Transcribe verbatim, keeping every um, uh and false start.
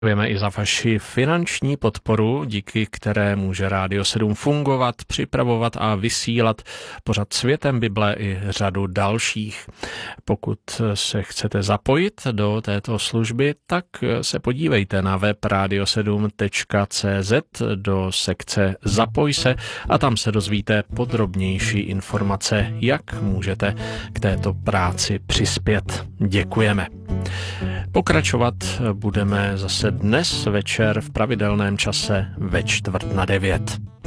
Děkujeme i za vaši finanční podporu, díky které může Rádio sedm fungovat, připravovat a vysílat pořad Světem Bible i řadu dalších. Pokud se chcete zapojit do této služby, tak se podívejte na web radio sedm tečka cé zet do sekce Zapoj se a tam se dozvíte podrobnější informace, jak můžete k této práci přispět. Děkujeme. Pokračovat budeme zase dnes večer v pravidelném čase ve čtvrt na devět.